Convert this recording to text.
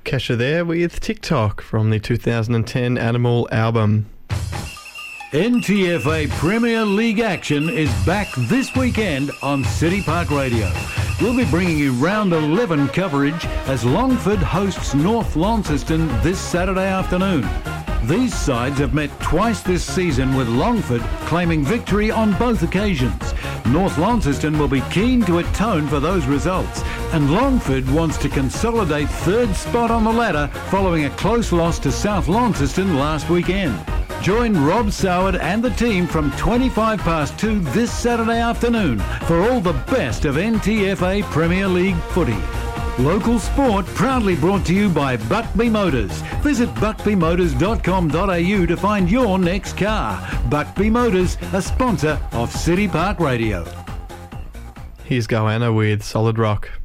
Kesha there with TikTok from the 2010 Animal album. NTFA Premier League action is back this weekend on City Park Radio. We'll be bringing you round 11 coverage as Longford hosts North Launceston this Saturday afternoon. These sides have met twice this season, with Longford claiming victory on both occasions. North Launceston will be keen to atone for those results, and Longford wants to consolidate third spot on the ladder following a close loss to South Launceston last weekend. Join Rob Soward and the team from 2 this Saturday afternoon for all the best of NTFA Premier League footy. Local sport proudly brought to you by Buckby Motors. Visit buckbymotors.com.au to find your next car. Buckby Motors, a sponsor of City Park Radio. Here's Goanna with Solid Rock.